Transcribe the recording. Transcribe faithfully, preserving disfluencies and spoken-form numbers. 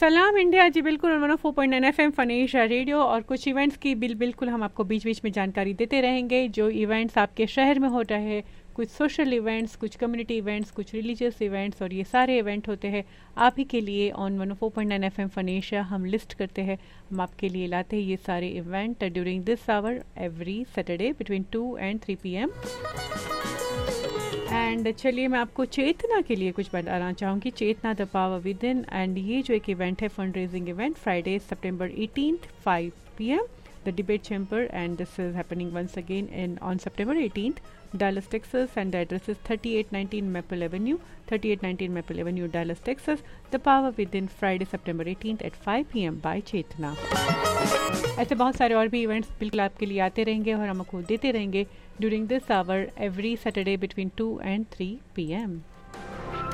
सलाम इंडिया जी, बिल्कुल one O four point nine F M Phanish radio. और कुछ इवेंट्स की बिल बिल्कुल हम आपको बीच बीच में जानकारी देते रहेंगे। जो इवेंट्स आपके शहर में हो रहे हैं, कुछ सोशल इवेंट्स, कुछ कम्युनिटी इवेंट्स, कुछ रिलीजियस इवेंट्स, और ये सारे इवेंट होते हैं आप ही के लिए on one O four point nine F M फनीशा। हम लिस्ट करते हैं, हम आपके लिए लाते हैं ये सारे event during this our every Saturday between two and three P M. And चलिए मैं आपको चेतना के लिए कुछ बताना चाहूँगी। चेतना the power with in, and ये जो एक इवेंट है fund raising event, Friday September eighteenth five P am the debate chamber, and this is happening once again in on September eighteenth, Dallas, Texas, and the address is thirty-eight nineteen Maple Avenue, thirty-eight nineteen Maple Avenue, Dallas, Texas. The Power Within, Friday, September eighteenth at five p m by चेतना। ऐसे बहुत सारे और भी events बिल्कुल आपके लिए आते रहेंगे और हम आपको देते रहेंगे during this our every Saturday between two and three P M.